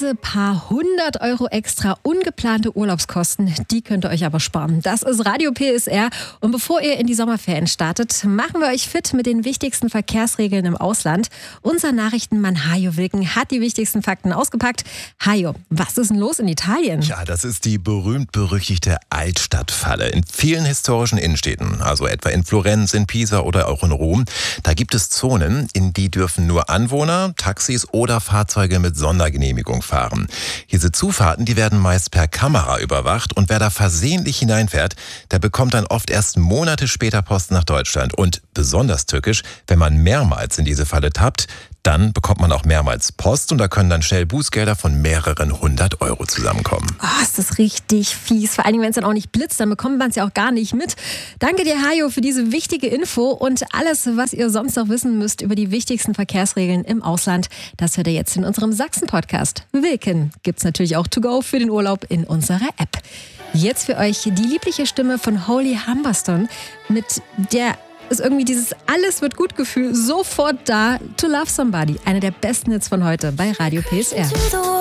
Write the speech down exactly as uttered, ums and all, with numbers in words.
diese paar hundert Euro extra ungeplante Urlaubskosten, die könnt ihr euch aber sparen. Das ist Radio P S R. Und bevor ihr in die Sommerferien startet, machen wir euch fit mit den wichtigsten Verkehrsregeln im Ausland. Unser Nachrichtenmann Hajo Wilken hat die wichtigsten Fakten ausgepackt. Hajo, was ist denn los in Italien? Ja, das ist die berühmt-berüchtigte Altstadtfalle. In vielen historischen Innenstädten, also etwa in Florenz, in Pisa oder auch in Rom, da gibt es Zonen, in die dürfen nur Anwohner, Taxis oder Fahrzeuge mit Sondergenehmigung fahren. Diese Zufahrten, die werden meist per Kamera überwacht und wer da versehentlich hineinfährt, der bekommt dann oft erst Monate später Post nach Deutschland. Und besonders tückisch, wenn man mehrmals in diese Falle tappt, dann bekommt man auch mehrmals Post und da können dann schnell Bußgelder von mehreren hundert Euro zusammenkommen. Oh, ist das richtig fies. Vor allem, wenn es dann auch nicht blitzt, dann bekommt man es ja auch gar nicht mit. Danke dir, Hajo, für diese wichtige Info und alles, was ihr sonst noch wissen müsst über die wichtigsten Verkehrsregeln im Ausland, das hört ihr jetzt in unserem Sachsen-Podcast. Wilken gibt's natürlich auch to go für den Urlaub in unserer App. Jetzt für euch die liebliche Stimme von Holly Humberstone, mit der ist irgendwie dieses Alles wird gut Gefühl sofort da. To Love Somebody, einer der besten Hits von heute bei Radio P S R.